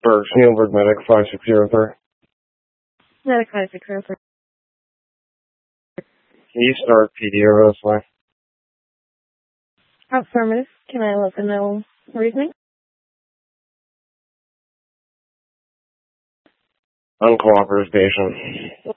For Spielberg Medic 5603. Medic 5603. Can you start PD over this way? Affirmative. Can I let them know reasoning? Uncooperative patient.